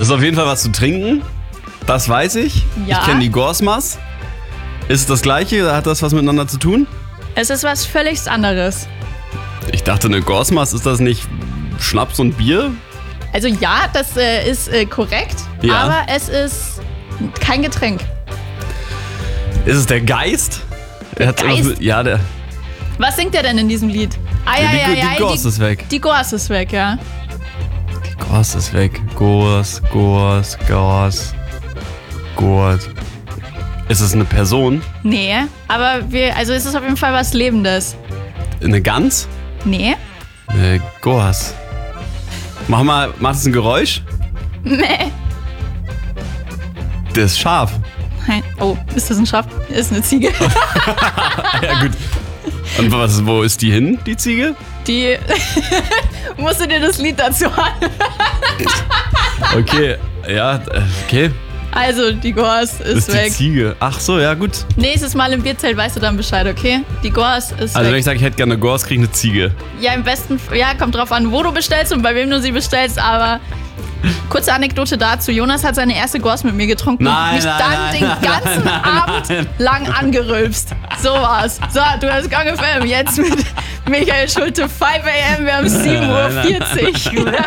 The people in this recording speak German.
ist auf jeden Fall was zu trinken. Das weiß ich. Ja. Ich kenne die Gorsmas. Ist es das Gleiche? Hat das was miteinander zu tun? Es ist was völlig anderes. Ich dachte, eine Gorsmas, ist das nicht Schnaps und Bier? Also ja, das ist korrekt, Ja. aber es ist kein Getränk. Ist es der Geist? Geist? Der Was singt er denn in diesem Lied? die Gors ist weg. Die Gors ist weg, ja. Die Gors ist weg. Gors. Ist es eine Person? Nee, aber also es ist auf jeden Fall was Lebendes. Eine Gans? Nee. Eine Gors. Macht es ein Geräusch? Meh. Das ist scharf. Nein. Oh, ist das ein Schaf? Ist eine Ziege. Ja, gut. Und wo ist die hin, die Ziege? Die. Musst du dir das Lied dazu an? Okay, ja, okay. Also, die Gors ist Die weg. Ziege. Ach so, ja, gut. Nächstes Mal im Bierzelt weißt du dann Bescheid, okay? Die Gors ist Also, wenn weg. ich sage, ich hätte gerne eine Gors, kriege ich eine Ziege. Ja, im besten. Ja, kommt drauf an, wo du bestellst und bei wem du sie bestellst, aber. Kurze Anekdote dazu. Jonas hat seine erste Gors mit mir getrunken und mich dann den ganzen Abend lang angerülpst. So war's. So, du hast Gang FM. Jetzt mit Michael Schulte, 5 AM, wir haben 7:40 Uhr.